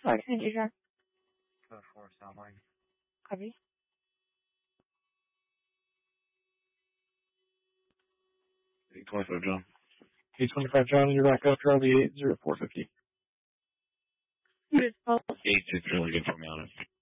Flight Commander John. Code 4, Soundline. Copy. 825 John. 825 John, you're back up, Charlie 80450. Good. 8 is really good for me on it.